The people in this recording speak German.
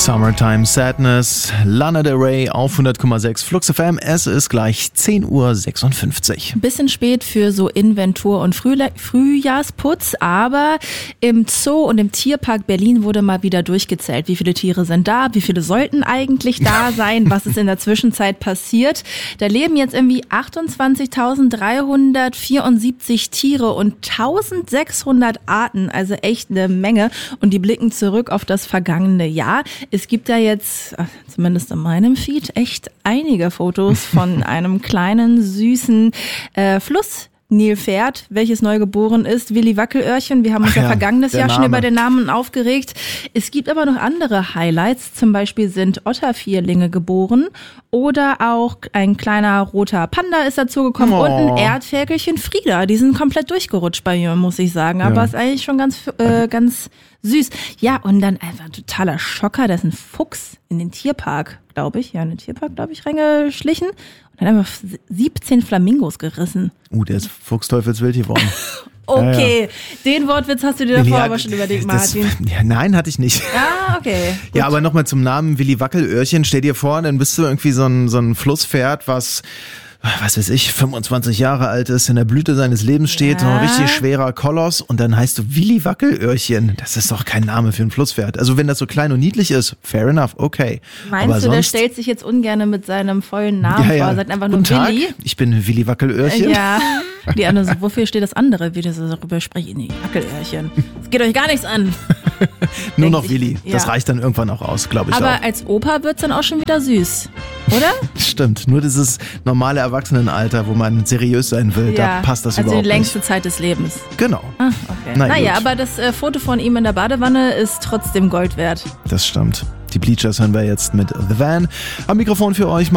Summertime Sadness, Lana Del Rey auf 100,6 Flux FM. Es ist gleich 10:56 Uhr. Bisschen spät für so Inventur- und Frühjahrsputz, aber im Zoo und im Tierpark Berlin wurde mal wieder durchgezählt. Wie viele Tiere sind da? Wie viele sollten eigentlich da sein? Was ist in der Zwischenzeit passiert? Da leben jetzt irgendwie 28.374 Tiere und 1600 Arten, also echt eine Menge. Und die blicken zurück auf das vergangene Jahr. Es gibt da jetzt, zumindest in meinem Feed, echt einige Fotos von einem kleinen, süßen Flussnilpferd, welches neu geboren ist, Willi Wackelöhrchen. Wir haben uns vergangenes Jahr schon über den Namen aufgeregt. Es gibt aber noch andere Highlights. Zum Beispiel sind Ottervierlinge geboren oder auch ein kleiner roter Panda ist dazugekommen und ein Erdferkelchen Frieda. Die sind komplett durchgerutscht bei mir, muss ich sagen. Aber ist eigentlich schon ganz süß. Ja, und dann einfach ein totaler Schocker, da ist ein Fuchs in den Tierpark, glaube ich, reingeschlichen und hat einfach 17 Flamingos gerissen. Der ist fuchsteufelswild geworden. Okay, den Wortwitz hast du dir davor aber schon überlegt, Martin. Nein, hatte ich nicht. Ah, okay. Gut. Ja, aber nochmal zum Namen Willi Wackelöhrchen. Stell dir vor, dann bist du irgendwie so ein Flusspferd, was weiß ich, 25 Jahre alt ist, in der Blüte seines Lebens steht, so ein richtig schwerer Koloss und dann heißt du Willi Wackelöhrchen. Das ist doch kein Name für ein Flusspferd. Also wenn das so klein und niedlich ist, fair enough, okay. Meinst du, der stellt sich jetzt ungern mit seinem vollen Namen vor, sagt einfach nur Guten Willi? Tag, ich bin Willi Wackelöhrchen. Ja, die andere so, wofür steht das andere, wie das darüber sprechen? Nee, Wackelöhrchen. Das geht euch gar nichts an. Nur noch Willi, das reicht dann irgendwann auch aus, glaube ich. Aber auch. als Opa wird's dann auch schon wieder süß, oder? Stimmt, nur dieses normale Erwachsenenalter, wo man seriös sein will, da passt das überhaupt nicht. Also die längste Zeit des Lebens. Genau. Ah, okay. Naja, aber das Foto von ihm in der Badewanne ist trotzdem Gold wert. Das stimmt. Die Bleachers hören wir jetzt mit The Van. Am Mikrofon für euch